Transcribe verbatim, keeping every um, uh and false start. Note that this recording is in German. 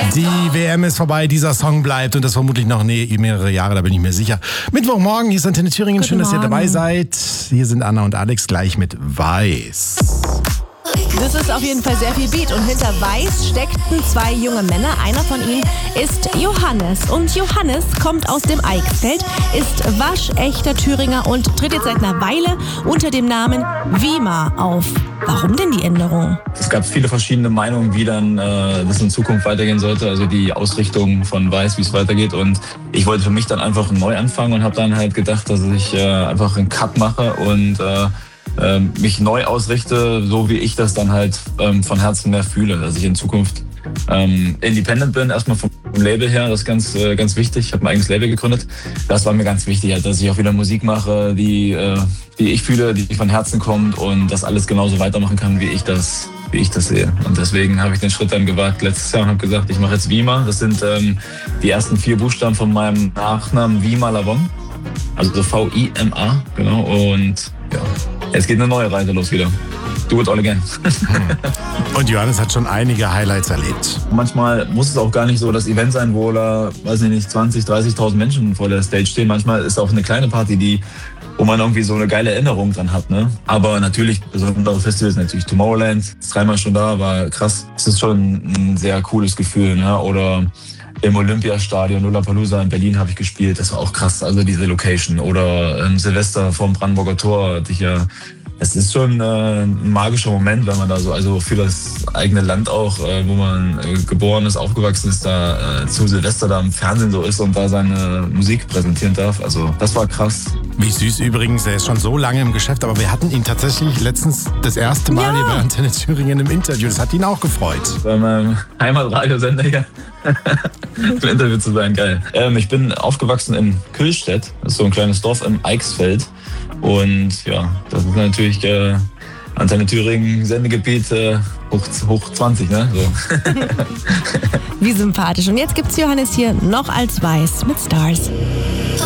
Die W M ist vorbei, dieser Song bleibt und das vermutlich noch nee, mehrere Jahre, da bin ich mir sicher. Mittwochmorgen, hier ist Antenne Thüringen, Guten schön, dass ihr Morgen. dabei seid. Hier sind Anna und Alex gleich mit Weiß. Das ist auf jeden Fall sehr viel Beat und hinter Weiß steckten zwei junge Männer. Einer von ihnen ist Johannes und Johannes kommt aus dem Eichsfeld, ist waschechter Thüringer und tritt jetzt seit einer Weile unter dem Namen Wima auf. Warum denn die Änderung? Es gab viele verschiedene Meinungen, wie dann äh, das in Zukunft weitergehen sollte, also die Ausrichtung von Weiß, wie es weitergeht. Und ich wollte für mich dann einfach neu anfangen und habe dann halt gedacht, dass ich äh, einfach einen Cut mache und äh, äh, mich neu ausrichte, so wie ich das dann halt ähm, von Herzen mehr fühle, dass ich in Zukunft ähm, independent bin, erstmal vom Label her, das ist ganz, äh, ganz wichtig. Ich habe mein eigenes Label gegründet. Das war mir ganz wichtig, halt, dass ich auch wieder Musik mache, die, äh, die ich fühle, die von Herzen kommt und das alles genauso weitermachen kann, wie ich das, wie ich das sehe. Und deswegen habe ich den Schritt dann gewagt letztes Jahr und habe gesagt, ich mache jetzt Wima. Das sind ähm, die ersten vier Buchstaben von meinem Nachnamen Wima Lavon. Also V I M A, genau. Und ja, jetzt geht eine neue Reise los wieder. Do it all again. Und Johannes hat schon einige Highlights erlebt. Manchmal muss es auch gar nicht so das Event sein, wo da, weiß ich nicht, zwanzig, dreißigtausend Menschen vor der Stage stehen. Manchmal ist auch eine kleine Party, die, wo man irgendwie so eine geile Erinnerung dran hat. Ne? Aber natürlich, besondere Festivals, natürlich Tomorrowland, ist dreimal schon da, war krass. Es ist schon ein sehr cooles Gefühl. Ne? Oder im Olympiastadion, Lollapalooza in Berlin habe ich gespielt. Das war auch krass, also diese Location. Oder ähm, Silvester vorm Brandenburger Tor hatte ich ja. Es ist schon äh, ein magischer Moment, wenn man da so, also für das eigene Land auch, äh, wo man äh, geboren ist, aufgewachsen ist, da äh, zu Silvester da im Fernsehen so ist und da seine Musik präsentieren darf. Also das war krass. Wie süß übrigens, er ist schon so lange im Geschäft, aber wir hatten ihn tatsächlich letztens das erste Mal Ja. hier bei Antenne Thüringen im Interview. Das hat ihn auch gefreut. Bei meinem Heimatradiosender hier im Interview zu sein, geil. Ähm, ich bin aufgewachsen in Kühlstedt, das ist so ein kleines Dorf im Eichsfeld. Und ja, das ist natürlich äh, Antenne Thüringen Sendegebiet äh, hoch, hoch zwanzig, ne? So. Wie sympathisch. Und jetzt gibt's Johannes hier noch als Weiß mit Stars.